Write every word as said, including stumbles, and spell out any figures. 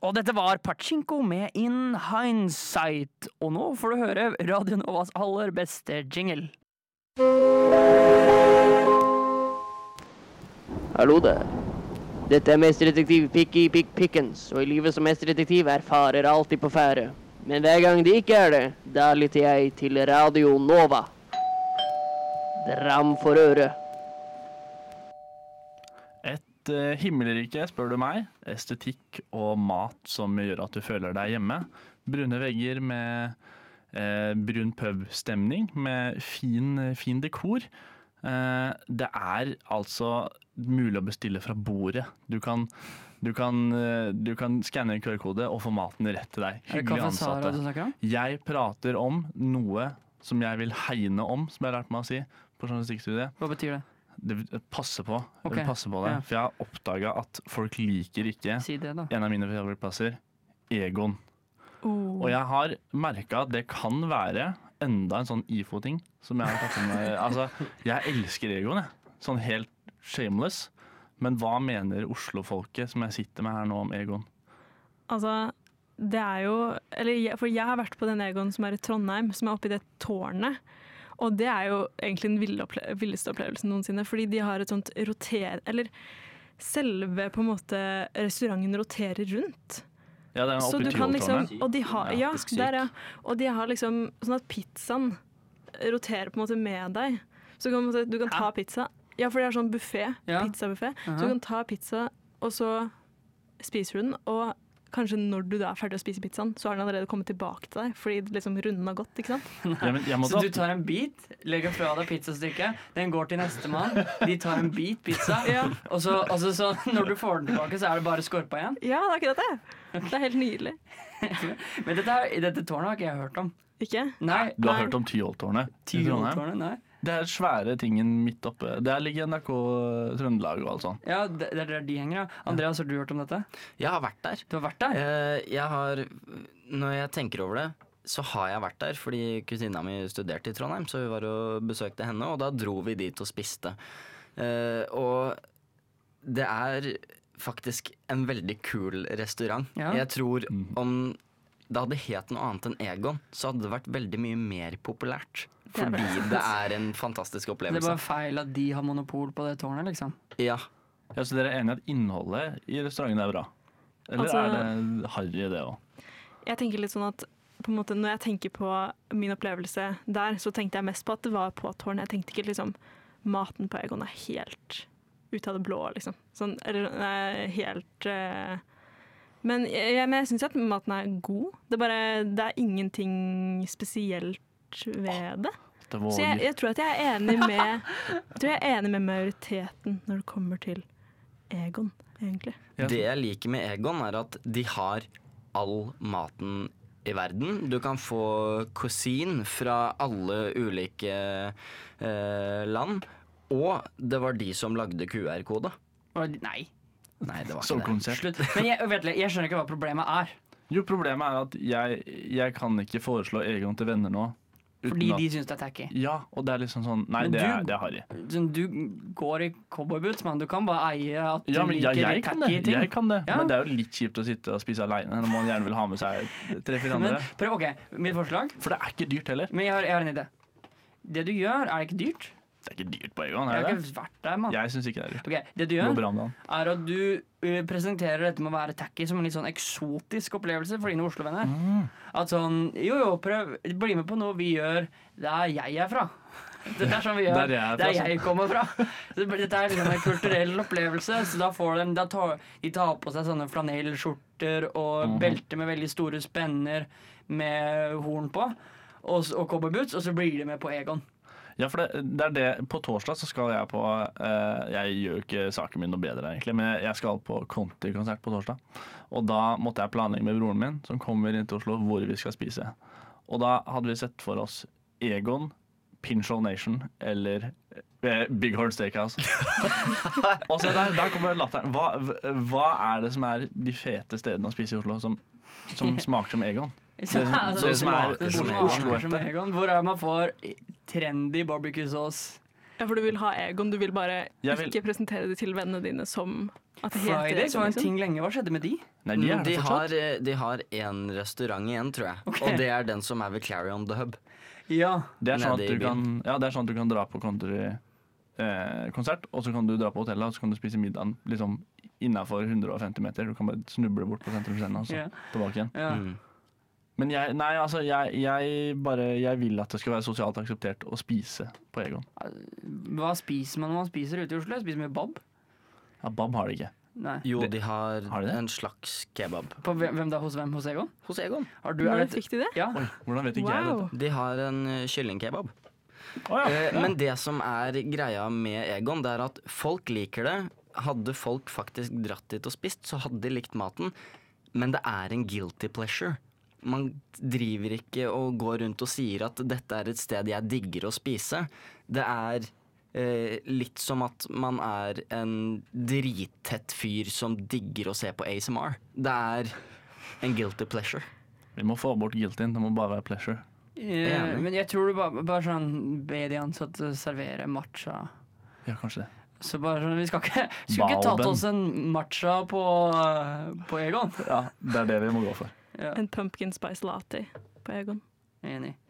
Og dette var Pachinko med In Hindsight. Og nå får du høre Radio Novas aller beste jingle. Hallo der. Dette er mesterdetektiv Picky Pick Pickens, og i livet som mesterdetektiv er farer alltid på fære. Men hver gang det ikke er det, da lytter jeg til Radio Nova. Dram for øret. Et uh, himmelrike, spør du meg. Estetikk og mat som gjør at du føler deg hjemme. Brune vegger med uh, brun pub-stemning, med fin, fin dekor. Uh, det er altså mulig å bestille fra bordet. Du kan, du kan, uh, du kan skanne en Q R-kode og få maten rett til deg. Er det Kaffe Sara du snakker om? Jeg prater om noe som jeg vil hegne om, som jeg har lært meg å si på journalistikkstudiet. Hva betyr det? Det passer på. Jeg Ok, vil passe på det. ja. For jeg har oppdaget at folk liker ikke Si det da. en av mine favorittplasser, Egon. Oh. Og jeg har merket at det kan være enda en sånn I F O-ting som jeg har tatt med meg. Altså, jeg elsker Egon, jeg. Sånn helt shameless. Men hva mener Oslo-folket som jeg sitter med her nå om Egon? Altså, det er jo eller, jeg- For jeg har vært på den Egon som er i Trondheim, som er oppe i det tårnet. Og det er jo egentlig den ville opple villeste opplevelsen noensinne, fordi de har et sånt roter... Eller selve på en måte restauranten roterer rundt. Ja, det er Så oppe du i kan liksom, Tyholttårnet. og de har, Ja, ja, det er sykt. der, ja. Og de har liksom sånn at pizzaen roterer på en måte med deg. Så du kan, på en måte- du kan ta pizza. Ja, for det er sånn buffé, Ja. pizzabuffé. Så Aha. du kan ta pizza, og så spiser du den, og kanskje når du da er ferdig å spise pizzaen, så har den allerede kommet tilbake til deg, fordi liksom runden har gått, ikke sant? Ja, men jeg måtte Så du tar en bit, legger fra deg pizzastykket, den går til nestemann, de tar en bit pizza, Ja. og, så, og så, så når du får den tilbake, så er det bare skorpa igjen. Ja, det er akkurat det. Det er helt nydelig. Men dette, her- dette tårnet har ikke jeg hørt om. Ikke? Nei, Du har Nei. hørt om Tyholttårnet i Trondheim? Tyholttårnet, nei. Det er svære tingen midt oppe. Der ligger N R K Trøndelag og alt sånt. Ja, det, det er der de henger, ja. Andreas, har du hørt om dette? Jeg har vært der. Du har vært der? Eh, Jeg har, når jeg tenker over det, så har jeg vært der fordi kusina mi studerte i Trondheim, så vi var og besøkte henne, og da dro vi dit og spiste. Eh, Og det er faktisk en veldig kul restaurant. Ja. Jeg tror om det hadde het noe annet enn Egon, så hadde det vært veldig mye mer populært. Det er Fordi bra. det er en fantastisk Det er opplevelse. bare feil at de har monopol på det tårnet, liksom. Ja. Ja, så dere er enige at innholdet i restauranten er bra? Eller Altså- er det harry det òg? Jeg tenker litt sånn at på en måte, når jeg tenker på min opplevelse der, så tenkte jeg mest på at det var på tårnet. Jeg tenkte ikke liksom maten på Egon er helt ut av det blå, liksom. Sånn, eller nei, helt eh, Men jeg, jeg, men jeg syns at maten er god. Det er bare Det er ingenting spesielt ved det. Det Så jeg, jeg tror at jeg er enig med Jeg tror jeg er enig med majoriteten når det kommer til Egon, egentlig. Ja. Det jeg liker med Egon, er at de har all maten i verden. Du kan få cuisine fra alle ulike eh, land. Og det var de som lagde Q R-kode. Og- Nei, Nei, det var Som ikke det. konsept. slutt. Men jeg, vet du, jeg skjønner ikke hva problemet er. Jo, problemet er at jeg, jeg kan ikke foreslå Egon til venner nå. uten Fordi at- de syns det er tacky. Ja, og det er liksom sånn Nei, Men det du- er, det er harry. Sånn, du går i cowboyboots, men du kan bare eie at du Ja, men ja, liker jeg kan tacky det. ting. Jeg kan det. Ja. Men det er jo litt kjipt å sitte og spise aleine når man gjerne vil ha med seg tre-fire Men andre. prøv, ok, mitt forslag. For det er ikke dyrt heller. Men jeg har, jeg har en idé. Det du gjør, er det ikke dyrt? Det er ikke dyrt på Egon, Jeg er har det? ikke vært der, mann. Jeg syns ikke det er dyrt. Ok, det du Det går gjør, bra om dagen. er at du uh, presenterer dette med å være tacky som en litt sånn eksotisk opplevelse for dine Oslo-venner. Mm. At sånn, jo jo, prøv, bli med på noe vi gjør der jeg er fra. Dette er sånn vi gjør Der jeg er fra, der sånn. jeg kommer fra. Så Dette er liksom en kulturell opplevelse, så da får de, da tar, de tar på seg sånne flanellskjorter og Mhm. belter med veldig store spenner med horn på, og, s- og cowboyboots, og så blir de med på Egon. Ja, for det, det er det. På torsdag så skal jeg på eh, Jeg gjør jo ikke saken min noe bedre, egentlig, men jeg skal på Conti-konsert på torsdag. Og da måtte jeg planlegge med broren min, som kommer inn til Oslo, hvor vi skal spise. Og da hadde vi sett for oss Egon, Pinchot Nation eller eh, Big Horn Steakhouse. Og så der, der kommer latteren. Hva, hva er det som er de fete stedene å spise i Oslo som, som smaker som Egon? Så, det som er det Oslo- smaker som Oslo-ete. Egon, hvor er man får trendy barbecue-sås Ja, for du vil ha Egon, du vil bare Jeg vil- ikke presentere det til vennene dine som at det heter Fridays var Egon, en liksom. ting lenge. Hva skjedde med de? Nei, de er de, det har, fortsatt. eh, de har en restaurant igjen, tror jeg. Ok. Og det er den som er ved Clarion The Hub. Ja. Det er sånn nede at i du kan, ja, det er sånn at du kan dra på country eh, konsert, og så kan du dra på hotellet, og så kan du spise middagen liksom innafor hundre og femti meter. Du kan bare snuble bort på sentrumsscenen og så Ja. tilbake igjen. ja. Mm. Men jeg, nei, altså, jeg, jeg bare Jeg vil at det skal være sosialt akseptert å spise på Egon. Hva spiser man når man spiser ute i Oslo? Jeg spiser mye bob. Ja, Bab har det ikke. Nei. Jo, Det- de har, har de det? en slags kebab. På hvem, hvem da? Hos hvem? Hos Egon? Hos Egon. Har du, er Når det, fikk de det? ja. Oi, hvordan vet ikke jeg Wow. dette? De har en eh, kyllingkebab. Å, ja. Eh, Men det som er greia med Egon, det er at folk liker det. Hadde folk faktisk dratt dit og spist, så hadde de likt maten. Men det er en guilty pleasure. Man driver ikke og går rundt og sier at dette er et sted jeg digger å spise. Det er eh, litt som at man er en drittett fyr som digger å se på A S M R. Det er en guilty pleasure. Vi må få bort guiltyen. Det må bare være pleasure. Eh, Enig. men jeg tror du bare, bare sånn be de ansatte servere matcha. Ja, kanskje det. Så bare sånn, vi skal ikke, skulle ikke tatt Baoben. oss en matcha på, på Egon. Ja, det er det vi må gå for. Ja, En pumpkin spice latte på Egon. enig.